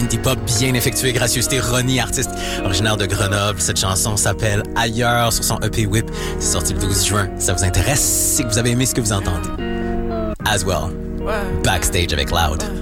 indie pop bien effectué, gracieuseté Ronnie, artiste originaire de Grenoble. Cette chanson s'appelle Ailleurs sur son EP Whip. C'est sorti le 12 juin. Si ça vous intéresse, c'est que vous avez aimé ce que vous entendez. As well, backstage avec Loud.